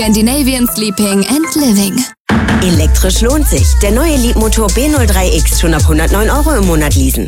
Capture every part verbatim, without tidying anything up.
Scandinavian Sleeping and Living. Elektrisch lohnt sich. Der neue Leapmotor B null drei X schon ab hundertneun Euro im Monat leasen.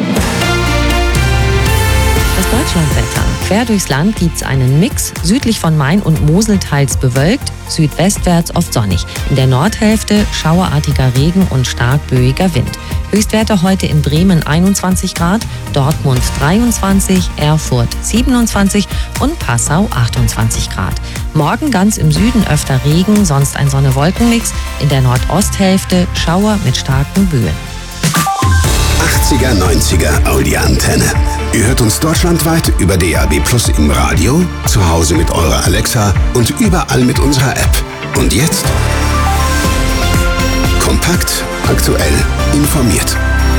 Das Deutschlandwetter. Quer durchs Land gibt's einen Mix. Südlich von Main und Mosel teils bewölkt, südwestwärts oft sonnig. In der Nordhälfte schauerartiger Regen und stark böiger Wind. Höchstwerte heute in Bremen einundzwanzig Grad, Dortmund dreiundzwanzig, Erfurt siebenundzwanzig und Passau achtundzwanzig Grad. Morgen ganz im Süden öfter Regen, sonst ein Sonne-Wolken-Mix. In der Nordosthälfte Schauer mit starken Böen. achtziger, neunziger Audi-Antenne. Ihr hört uns deutschlandweit über D A B Plus im Radio, zu Hause mit eurer Alexa und überall mit unserer App. Und jetzt? Kompakt, aktuell, informiert.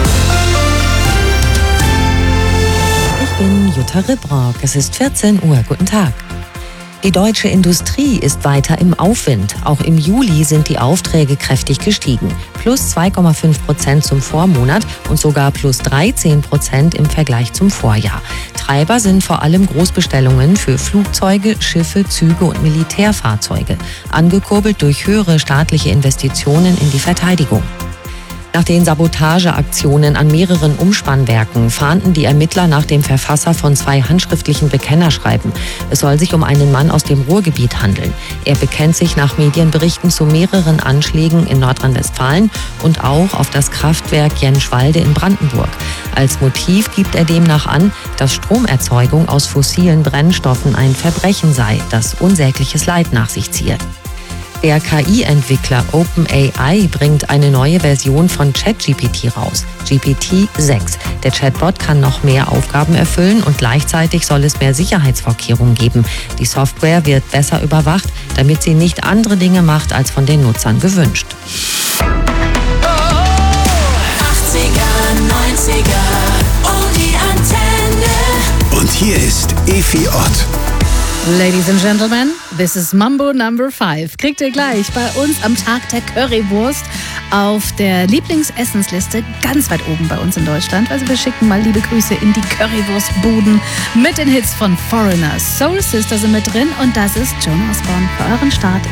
Ich bin Jutta Ribrock. Es ist vierzehn Uhr. Guten Tag. Die deutsche Industrie ist weiter im Aufwind. Auch im Juli sind die Aufträge kräftig gestiegen. Plus zwei Komma fünf Prozent zum Vormonat und sogar plus dreizehn Prozent im Vergleich zum Vorjahr. Treiber sind vor allem Großbestellungen für Flugzeuge, Schiffe, Züge und Militärfahrzeuge. Angekurbelt durch höhere staatliche Investitionen in die Verteidigung. Nach den Sabotageaktionen an mehreren Umspannwerken fahnden die Ermittler nach dem Verfasser von zwei handschriftlichen Bekennerschreiben. Es soll sich um einen Mann aus dem Ruhrgebiet handeln. Er bekennt sich nach Medienberichten zu mehreren Anschlägen in Nordrhein-Westfalen und auch auf das Kraftwerk Jenschwalde in Brandenburg. Als Motiv gibt er demnach an, dass Stromerzeugung aus fossilen Brennstoffen ein Verbrechen sei, das unsägliches Leid nach sich ziehe. Der K I-Entwickler OpenAI bringt eine neue Version von ChatGPT raus, G P T sechs. Der Chatbot kann noch mehr Aufgaben erfüllen und gleichzeitig soll es mehr Sicherheitsvorkehrungen geben. Die Software wird besser überwacht, damit sie nicht andere Dinge macht, als von den Nutzern gewünscht. achtziger, neunziger, oh die Antenne. Und hier ist Efi Ott. Ladies and Gentlemen, this is Mambo Number five. Kriegt ihr gleich bei uns am Tag der Currywurst auf der Lieblingsessensliste ganz weit oben bei uns in Deutschland. Also wir schicken mal liebe Grüße in die Currywurstbuden mit den Hits von Foreigners. Soul Sister sind mit drin und das ist Jonas Osborne für euren Start